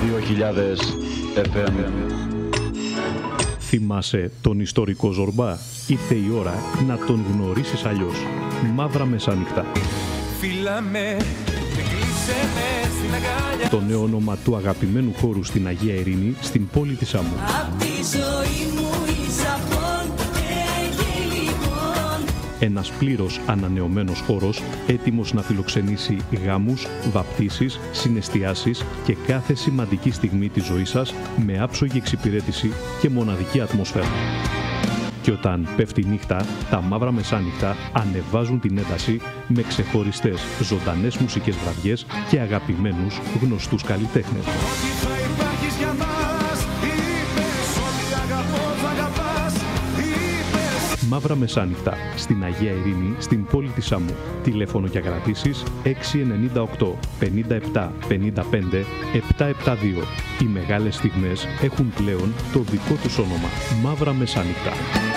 2000 FM. Θυμάσαι τον ιστορικό Ζορμπά? Ήρθε η ώρα να τον γνωρίσεις αλλιώς. Μαύρα Μεσάνυχτα. Το νέο όνομα του αγαπημένου χώρου στην Αγία Ειρήνη, στην πόλη της Άμμου. Ένας πλήρως ανανεωμένος χώρος, έτοιμος να φιλοξενήσει γάμους, βαπτίσεις, συναισθιάσεις και κάθε σημαντική στιγμή της ζωής σας με άψογη εξυπηρέτηση και μοναδική ατμόσφαιρα. Και όταν πέφτει η νύχτα, τα Μαύρα Μεσάνυχτα ανεβάζουν την ένταση με ξεχωριστές ζωντανές μουσικές βραδιές και αγαπημένους γνωστούς καλλιτέχνες. Μαύρα Μεσάνυχτα, στην Αγία Ειρήνη, στην πόλη της Άμμου. Τηλέφωνο για κρατήσεις 698 57 55 772. Οι μεγάλες στιγμές έχουν πλέον το δικό τους όνομα. Μαύρα Μεσάνυχτα.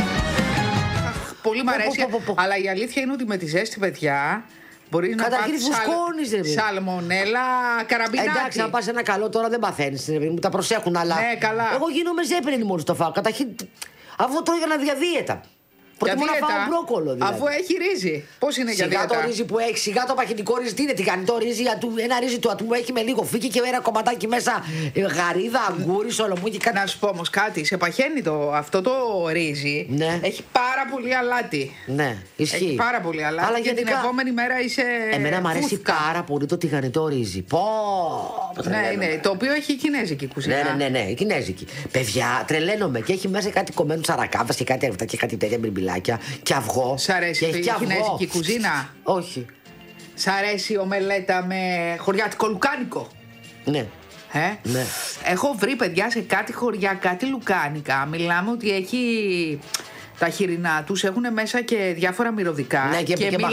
Πολύ μ' αρέσει, αλλά η αλήθεια είναι ότι με τη ζέστη, παιδιά, μπορείς να πάθεις σαλμονέλα, καραμπινάκι. Εντάξει, να πας ένα καλό τώρα δεν παθαίνεις, μου τα προσέχουν, αλλά ναι, καλά. Εγώ γίνομαι ζέπρινη μόλις το φάω. Καταρχήν, αφού τρώω για να διαδίαιτα. Προτιμώ να φάω μπρόκολο, δηλαδή. Αφού έχει ρύζι. Πώς είναι για δίαιτα? Σιγά το ρύζι που έχει, σιγά το παχυντικό ρύζι. Τι είναι, τι κάνει το ρύζι? Ένα ρύζι του ατού έχει με λίγο φύκη και ένα κομματάκι μέσα γαρίδα, αγκούρι, σολομούκι. Να σου πω όμως κάτι, σε παχαίνει αυτό το ρύζι. Ναι. Έχει πάρα πολύ αλάτι. Ναι, ισχύει. Έχει πάρα πολύ αλάτι. Αλλά και γενικά, την επόμενη μέρα είσαι. Εμένα μου αρέσει πάρα πολύ το τηγανιτό ρύζι. Ναι, το οποίο έχει κινέζικη κουζίνα. Ναι, κινέζικη. Παιδιά, τρελαίνομαι και έχει μέσα κάτι κομμένου σαρακάβα και κάτι αυτά και κάτι τέτοια μπιμπιλάκια και αυγό. Σ' αρέσει η κινέζικη κουζίνα? Όχι. Σ' αρέσει η ομελέτα με χωριάτικο λουκάνικο? Ναι. Ναι. Έχω βρει, παιδιά, σε κάτι χωριά κάτι λουκάνικα. Μιλάμε ότι έχει. Τα χοιρινά τους έχουν μέσα και διάφορα μυρωδικά. Ναι, και μιλάμε.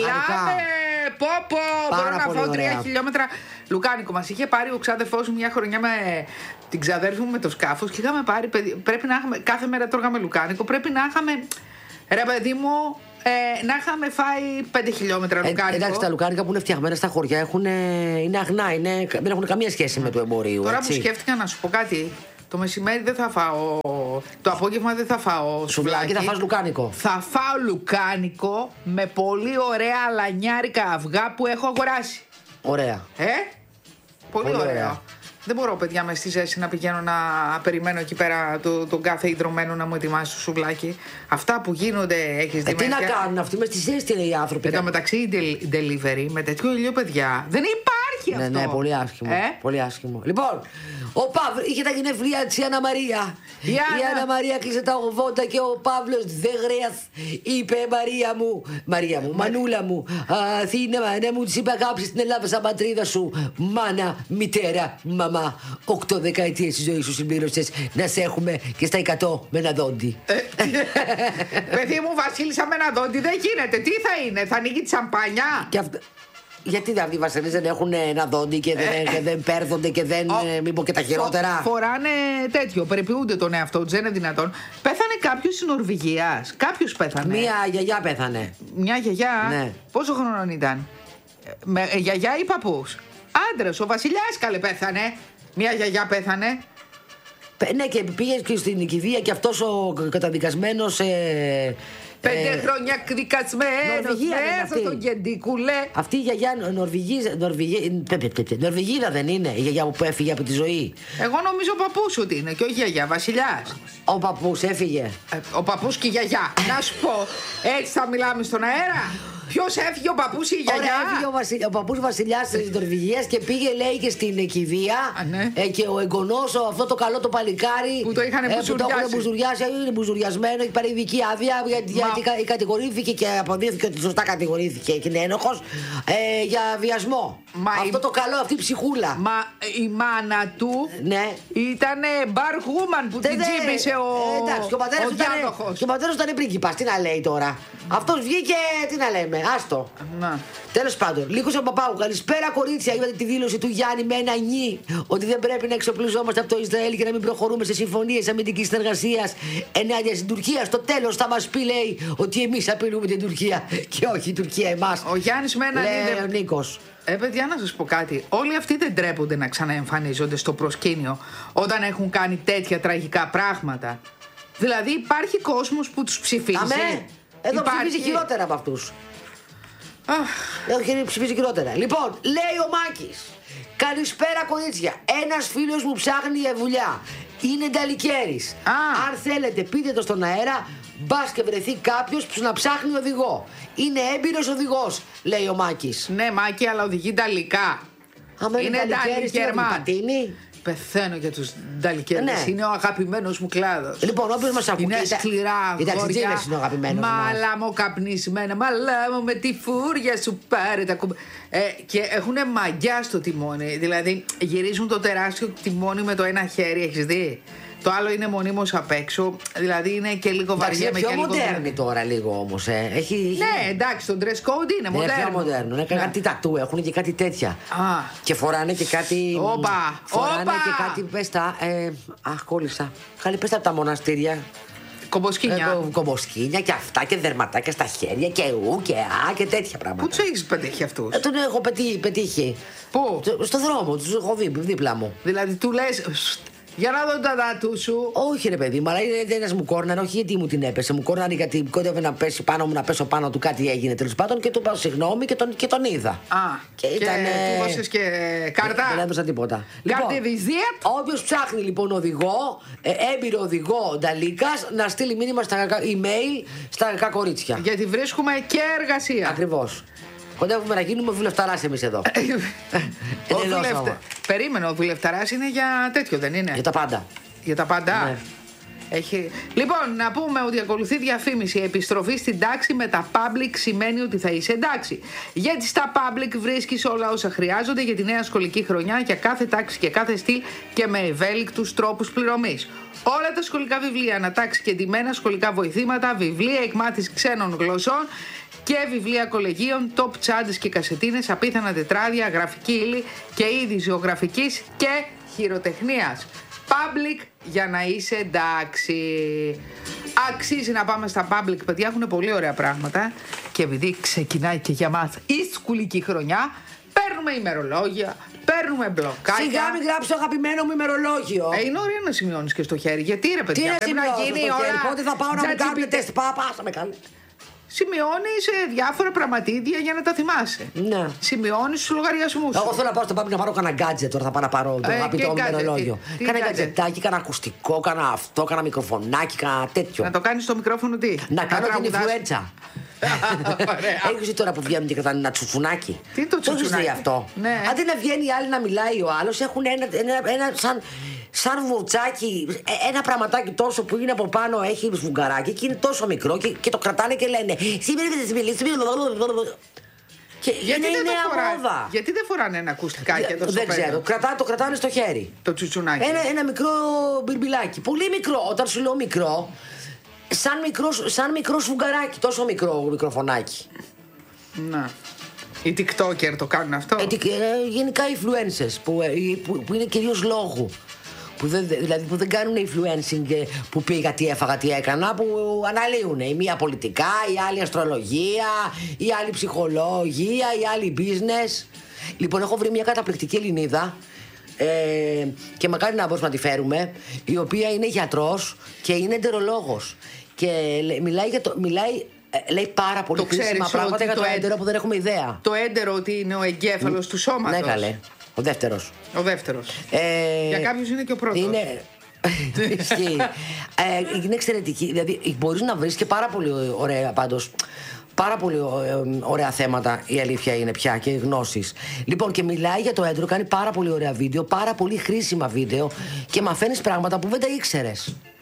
Πω, μπορώ να φάω 3 χιλιόμετρα λουκάνικο. Μας είχε πάρει ο ξάδερφός μου μια χρονιά με την ξαδέρφη μου με το σκάφος και είχαμε πάρει. Πρέπει να είχαμε. Κάθε μέρα τρώγαμε λουκάνικο. Πρέπει να είχαμε. Ρε παιδί μου, να είχαμε φάει 5 χιλιόμετρα λουκάνικο. Εντάξει, τα λουκάνικα που είναι φτιαγμένα στα χωριά είναι αγνά, δεν έχουν καμία σχέση με το εμπορίο. Τώρα έτσι. που σκέφτηκα να σου πω κάτι, το μεσημέρι δεν θα φάω. Το απόγευμα δεν θα φάω σουβλάκι. Θα φας λουκάνικο. Θα φάω λουκάνικο με πολύ ωραία λανιάρικα αυγά που έχω αγοράσει. Ωραία. Πολύ ωραία. Δεν μπορώ, παιδιά, με στη ζέση να πηγαίνω να περιμένω εκεί πέρα τον κάθε ιδρωμένο να μου ετοιμάσει το σουβλάκι. Αυτά που γίνονται, έχεις δει? Τι να κάνουν αυτοί με στη ζέστη, είναι οι άνθρωποι. Εν τω μεταξύ, delivery με τέτοιο ήλιο, παιδιά, δεν υπάρχει αυτό. Ναι, πολύ άσχημο. Πολύ άσχημο. Λοιπόν, ο Παύλος είχε τα γενέθλιά της η Άννα Μαρία. Η Άννα Μαρία κλείσε τα 80 και ο Παύλος δεν χρειάζεται. Είπε Μαρία μου, Μανούλα μου, Αθήνα, μάνα μου, της είπε αγάπη στην Ελλάδα σαν πατρίδα σου. Μάνα, μητέρα, μαμά. 8 δεκαετίες της ζωής σου συμπλήρωσες. Να σε έχουμε και στα 100 με ένα δόντι. Παιδί μου, Βασίλισσα με ένα δόντι δεν γίνεται. Τι θα είναι, θα ανοίγει τη σαμπάνια? Γιατί αυτοί οι βασιλείς δεν έχουν ένα δόντι και δεν πέρδονται και δεν. Μήπως και τα χειρότερα. Φοράνε τέτοιο, περιποιούνται τον εαυτό τους, δεν είναι δυνατόν. Πέθανε κάποιος στην Νορβηγία. Κάποιος πέθανε. Μία γιαγιά πέθανε. Μια γιαγιά. Ναι. Πόσο χρονών ήταν? Γιαγιά ή παππούς? Άντρας, ο βασιλιάς καλέ πέθανε. Μια γιαγιά πέθανε. Ναι, και πήγε και στην Νικηδία και αυτός ο καταδικασμένος. 5 χρόνια δικασμένος μέσα στον Κεντικούλε. Αυτή η γιαγιά Νορβηγίδα δεν είναι? Η γιαγιά που έφυγε από τη ζωή. Εγώ νομίζω ο παππούς ότι είναι και όχι η γιαγιά, βασιλιάς. Ο παππούς έφυγε. Ο παππούς και η γιαγιά. Να σου πω, έτσι θα μιλάμε στον αέρα? Ποιος έφυγε, ο παππούς ή η γιαγιά? Έφυγε ο παππούς βασιλιάς της Νορβηγίας και πήγε, λέει, και στην κηδεία. Ναι. Και ο εγγονός, αυτό το καλό το παλικάρι. Που το είχαν μπουζουριάσει. Είναι μπουζουριασμένο, έχει πάρει ειδική άδεια γιατί κατηγορήθηκε και αποδείχθηκε ότι σωστά κατηγορήθηκε και είναι ένοχος για βιασμό. Αυτό το καλό, αυτή η ψυχούλα. Μα η μάνα του ήταν μπαρχούμαν που την τσίπησε ο διάδοχος. Και ο πατέρας του ήταν πρίγκιπας. Τι να λέει τώρα? Αυτός βγήκε, τι να λέμε, άστο. Τέλος πάντων, Λύκος Παπάγου, καλησπέρα κορίτσια. Είδατε τη δήλωση του Γιάννη με ένα νι ότι δεν πρέπει να εξοπλιζόμαστε από το Ισραήλ και να μην προχωρούμε σε συμφωνίες αμυντικής συνεργασίας ενάντια στην Τουρκία. Στο τέλος θα μας πει, λέει, ότι εμείς απειλούμε την Τουρκία και όχι η Τουρκία εμάς. Ο Γιάννης με ένα νι. Λέει ο Νίκος. Παιδιά, να σας πω κάτι. Όλοι αυτοί δεν τρέπονται να ξαναεμφανίζονται στο προσκήνιο όταν έχουν κάνει τέτοια τραγικά πράγματα. Δηλαδή υπάρχει κόσμος που τους ψηφίζει. Αμέ, εδώ ψηφίζει χειρότερα από αυτούς. Εδώ ψηφίζει χειρότερα. Λοιπόν, λέει ο Μάκης, καλησπέρα κορίτσια. Ένας φίλος μου ψάχνει για δουλειά. Είναι νταλικέρης. Αν θέλετε πείτε το στον αέρα, μπας και βρεθεί κάποιος που να ψάχνει οδηγό. Είναι έμπειρος οδηγός, λέει ο Μάκης. Ναι, Μάκη, αλλά οδηγεί νταλικά. Είναι νταλικέρης, πατίνει. Πεθαίνω για τους νταλικέρδες. Είναι ο αγαπημένος μου κλάδος. Λοιπόν, όποιος μας ακούει. Είναι σκληρά αγόρια. Είναι ο αγαπημένος. Μαλαμοκαπνισμένα. Μαλάμο με τη φούρια σου πάρε τα κουμπιά. Και έχουν μαγιά στο τιμόνι. Δηλαδή γυρίζουν το τεράστιο τιμόνι με το ένα χέρι. Έχεις δει? Το άλλο είναι μονίμως απ' έξω. Δηλαδή είναι και λίγο βαριά με και λίγο. Είναι πιο μοντέρνη τώρα λίγο όμως. Ναι, εντάξει, το dress code είναι μοντέρνο. Είναι πιο μοντέρνο. Είναι κάτι τατού, έχουν και κάτι τέτοια. Και φοράνε και κάτι. Φοράνε και κάτι. Πες τα. Αχ, κόλλησα. Καλή, πες τα από τα μοναστήρια. Κομποσκίνια. Κομποσκίνια και αυτά και δερματάκια στα χέρια και και τέτοια πράγματα. Πού τους έχεις πετύχει αυτούς? Τον έχω πετύχει. Πού? Στο δρόμο, τους έχω δει δίπλα μου. Δηλαδή του λες. Για να δω τα δάτου σου. Όχι ρε παιδί μου, αλλά είναι ένας μου κόρναρε, όχι γιατί μου την έπεσε. Μου κόρναρε γιατί κόντευε να πέσει πάνω μου, να πέσω πάνω του, κάτι έγινε τέλος πάντων και του είπα συγγνώμη και τον είδα. Και του δώσες και κάρτα. Δεν έδωσα τίποτα. Κάρτε βυζίτ. Όποιος ψάχνει λοιπόν οδηγό, έμπειρο οδηγό Νταλίκας, να στείλει μήνυμα στα email στα κακά κορίτσια. Γιατί βρίσκουμε και εργασία. Ακριβώς. Κοντεύουμε να γίνουμε βουλευταράς εμείς εδώ. Περίμενε, ο βουλευταράς είναι για τέτοιο, δεν είναι? Για τα πάντα. Για τα πάντα. Ναι. Λοιπόν, να πούμε ότι ακολουθεί διαφήμιση. Επιστροφή στην τάξη με τα public σημαίνει ότι θα είσαι εντάξει. Γιατί στα public βρίσκεις όλα όσα χρειάζονται για τη νέα σχολική χρονιά, για κάθε τάξη και κάθε στυλ και με ευέλικτους τρόπους πληρωμής. Όλα τα σχολικά βιβλία, ανατάξει και εντυμμένα σχολικά βοηθήματα, βιβλία εκμάθησης ξένων γλωσσών και βιβλία κολεγίων, top τσάντες και κασετίνες, απίθανα τετράδια, γραφική ύλη και είδη ζωγραφικής και χειροτεχνίας. Public για να είσαι εντάξει. Αξίζει να πάμε στα public, παιδιά, έχουν πολύ ωραία πράγματα. Και επειδή ξεκινάει και για μας η σχολική χρονιά, παίρνουμε ημερολόγια, παίρνουμε μπλοκάκια. Σιγά μην γράψω αγαπημένο μου ημερολόγιο. Είναι ωραία να σημειώνεις και στο χέρι. Γιατί ρε παιδιά, πρέπει να γίνει η ώρα. Πότε θα πάω να μου κάνουν τεστ, πάσα με κάνει. Σημειώνεις διάφορα πραγματίδια για να τα θυμάσαι. Ναι. Σημειώνεις τους λογαριασμούς. Εγώ θέλω να πάω στο public να πάρω κανένα γκάτζετ τώρα. Θα πάω να πάρω το αγαπητό μου ημερολόγιο. Κάνα γκατζετάκι, κάνα ακουστικό, κάνα αυτό, κάνα μικροφωνάκι, κάνα τέτοιο. Να το κάνεις στο μικρόφωνο τι? Να κάνω την influenza. Έχεις τώρα που βγαίνουν και κρατάνε ένα τσουτσουνάκι. Τι είναι το τσουτσουνάκι? Το έχεις δει αυτό? Ναι. Αντί να βγαίνει η άλλη να μιλάει ο άλλος, έχουν ένα σαν βουρτσάκι, ένα πραγματάκι τόσο που είναι από πάνω, έχει σφουγγαράκι και είναι τόσο μικρό και το κρατάνε και λένε σήμερα θα σας μιλήσουμε. Γιατί δεν φοράνε ένα ακουστικάκι εδώ στο Δεν ξέρω, το κρατάνε στο χέρι. Το τσουτσουνάκι. Ένα μικρό μπιρμπιλάκι, πολύ μικρό. Όταν σου λέω μικρό, σαν μικρό σφουγγαράκι, τόσο μικρό μικροφωνάκι. Να. Οι TikToker το κάνουν αυτό. Γενικά οι influencers που είναι κυρίως λόγου. Δηλαδή που δεν κάνουν influencing που πήγα, τι έφαγα, τι έκανα, που αναλύουν. Η μία πολιτικά, η άλλη αστρολογία, η άλλη ψυχολογία, η άλλη business. Λοιπόν, έχω βρει μια καταπληκτική Ελληνίδα και μακάρι να μπορούμε να τη φέρουμε, η οποία είναι γιατρός και είναι εντερολόγος. Και λέει πάρα πολύ χρήσιμα πράγματα για το έντερο που δεν έχουμε ιδέα. Το έντερο ότι είναι ο εγκέφαλος του σώματος. Ναι, καλέ. Ο δεύτερος. Για κάποιους είναι και ο πρώτος. Είναι εξαιρετική. Δηλαδή μπορείς να βρεις και πάρα πολύ ωραία πάντως. Πάρα πολύ ωραία θέματα, η αλήθεια είναι πια, και γνώσεις. Λοιπόν, και μιλάει για το έντερο, κάνει πάρα πολύ ωραία βίντεο, πάρα πολύ χρήσιμα βίντεο και μαθαίνεις πράγματα που δεν τα ήξερες.